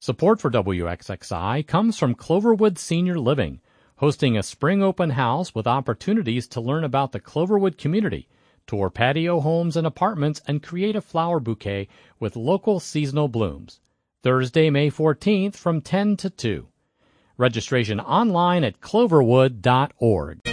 Support for WXXI comes from Cloverwood Senior Living, hosting a spring open house with opportunities to learn about the Cloverwood community, tour patio homes and apartments, and create a flower bouquet with local seasonal blooms. Thursday, May 14th from 10 to 2. Registration online at cloverwood.org.